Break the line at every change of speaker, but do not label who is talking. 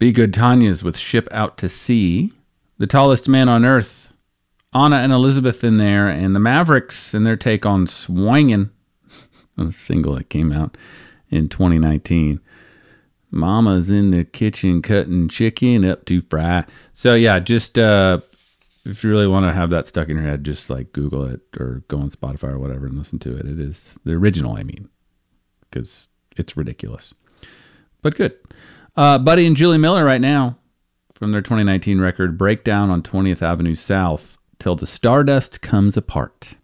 Be Good Tanya's with Ship Out to Sea. The Tallest Man on Earth, Anna and Elizabeth in there, and the Mavericks and their take on Swingin', a single that came out in 2019. Mama's in the kitchen cutting chicken up to fry. So yeah, just if you really want to have that stuck in your head, just like Google it or go on Spotify or whatever and listen to it. It is the original, I mean, because it's ridiculous, but good. Buddy and Julie Miller right now from their 2019 record, Breakdown on 20th Avenue South, Till the Stardust Comes Apart.